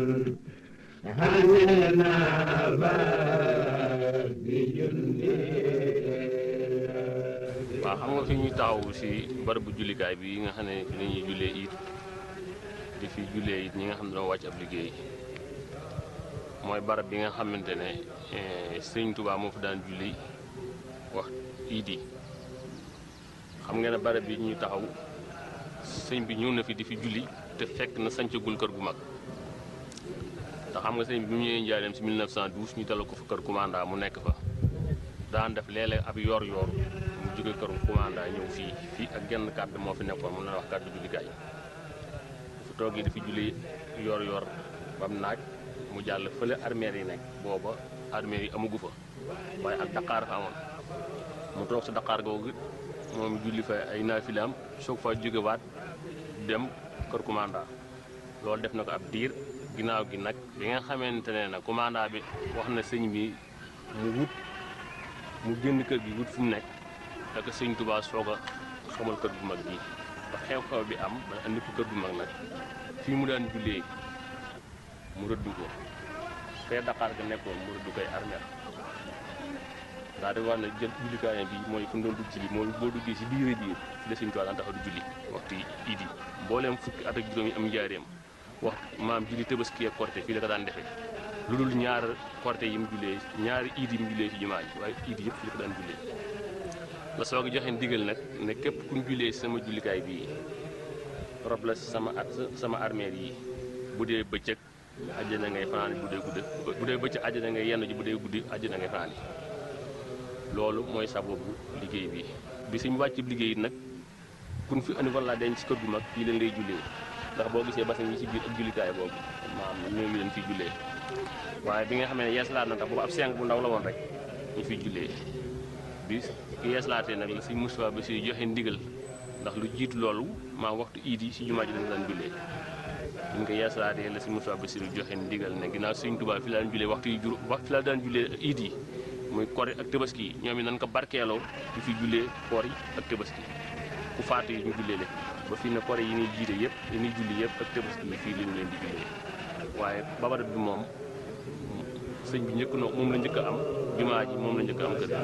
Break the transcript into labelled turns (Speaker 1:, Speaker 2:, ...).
Speaker 1: waaw xam nga fi ñuy taxaw si barabu jullikaay bi nga xam ne fi la ñuy jullee it di fi jullee it ñi nga xam ne doo wàcc ab liggéey mooy barab bi nga xamante ne sëñ Tuubaa moo fi daan julli wax iid yi xam nga ne barab bi ñuy taxaw sëñ bi ñëw na fi di fi julli te fekk na sancagul kër gu mag te xam nga sëñ bi mu ñëwee Njaaréem si 1912 ñu dalal ko fa kër commandant mu nekk fa daan def léeg-léeg ab yor-yor mu jóge kër commandant ñëw fii ak genn kàddu moo fi nekkoon mu la wax kàddu jullikaay bu fa toogee dafi julli yor-yor bam naaj mu jàll fële armeer yi nekk booba armeer yi amagu fa waaye ak Dakar fa amoon mu toog sa Dakar googu moom julli fa ay naafilaam soog fa jógewaat dem kër commandant loolu def na ko ab diir ginnaaw gi nag bi nga xamante ne nag commandant bi wax na sëñ bi mu génn kër gi wut fu mu nekk ak sëñ Tuubaa soog a xamal kër gu mag gi ba xew-xew bi am ba andi ko kër gu mag nag fii mu daan jullee mu rëdd ko fee Dakar ga nekkoon mu rëdd koy armeel daa di wax ne jël jullikaay bi mooy fu mu doon dugg ci bi mooy boo duggee si biir fi la sëñ Tuubaa daan taxaw di julli waxtu iid yi mbooleem fukki at ak juróom yi am Njaaréem wax maam julli Tabaski ak Korité fii la ko daan defee lu dul ñaar Korité yi mu jullee ñaari iid yi mu jullee ci jumaa ji waaye iid yëpp fii la ko daan jullee la soog a joxe ndigal nag ne képp ku ñu jullee sama jullikaay bii rob la sama armeel yi bu dee bëccëg àjjana ngay fanaan bu dee bëccëg àjjana ngay yenn ji bu dee guddi àjjana ngay fanaan loolu mooy sababu liggéey bi suñu wàcc liggéey nag kun fi andi walla denc ci kër gu mag fii leen lay jullee ndax boo gisee basan yi ci biir ak jullikaay boobu maam ñooñu leen fiy jullee waaye bi nga xam ne yeeslaat na tax boobu ab seng bu ndaw la woon rek ñu fiy jullee bi yeeslaatee nag la si Moustapha ba si joxe ndigal ndax lu jiitu loolu maa waxtu iid yi si jumaa ji dañ daan jullee ñu ko yeeslaatee la si Moustapha ba si joxe ndigal ne ginnaaw Sëñ Tuubaa fi la daan jullee fi la daan jullee iid yi muy koor yi ak Tabaski yi ñoom it nañ ko barkeeloo di fi jullee koor yi ak Tabaski ku faatu yi ñu jullee leen ba fii ne koor yi ñuy jiite yëpp yi ñuy julli yëpp ak Tabaski yi fii lañu leen di jullee waaye babarat bi moom sëñ bi moom la njëkk a am jumaa ji moom la njëkk a am kër